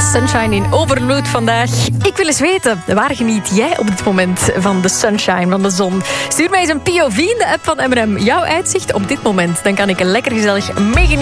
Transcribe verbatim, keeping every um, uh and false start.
Sunshine in overvloed vandaag. Ik wil eens weten, waar geniet jij op dit moment van de sunshine, van de zon? Stuur mij eens een P O V in de app van M R M. Jouw uitzicht op dit moment. Dan kan ik lekker gezellig meegenieten